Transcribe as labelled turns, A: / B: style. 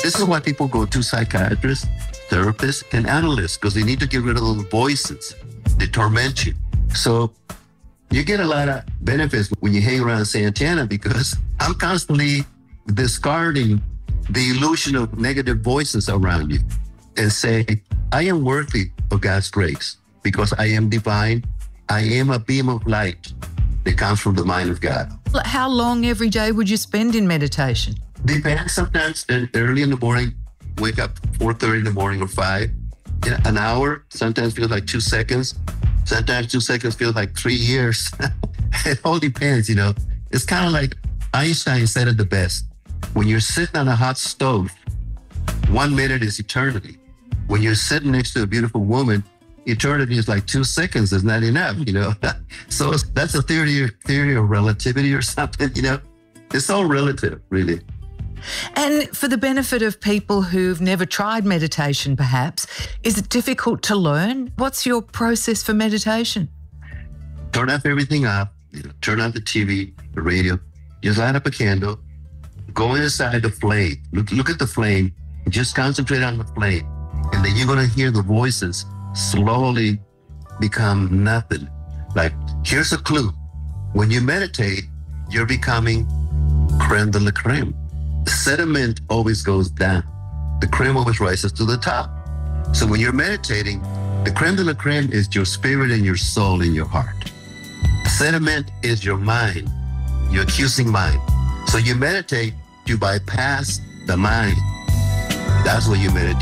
A: This is why people go to psychiatrists, therapists, and analysts, because they need to get rid of those voices that torment you. So you get a lot of benefits when you hang around Santana, because I'm constantly discarding the illusion of negative voices around you and say, I am worthy of God's grace because I am divine. I am a beam of light that comes from the mind of God.
B: How long every day would you spend in meditation?
A: Depends. Sometimes early in the morning, wake up 4:30 in the morning or 5. An hour sometimes feels like 2 seconds. Sometimes 2 seconds feels like 3 years. It all depends, you know. It's kind of like Einstein said it the best. When you're sitting on a hot stove, 1 minute is eternity. When you're sitting next to a beautiful woman, eternity is like 2 seconds is not enough, you know. So that's a theory of relativity or something, you know. It's all relative, really.
B: And for the benefit of people who've never tried meditation, perhaps, is it difficult to learn? What's your process for meditation?
A: Turn off everything up, you know, turn on the TV, the radio, just light up a candle, go inside the flame, look at the flame, and just concentrate on the flame. And then you're going to hear the voices slowly become nothing. Like, here's a clue. When you meditate, you're becoming creme de la creme. The sediment always goes down. The creme always rises to the top. So when you're meditating, the creme de la creme is your spirit and your soul in your heart. Sediment is your mind, your accusing mind. So you meditate, you bypass the mind. That's what you meditate.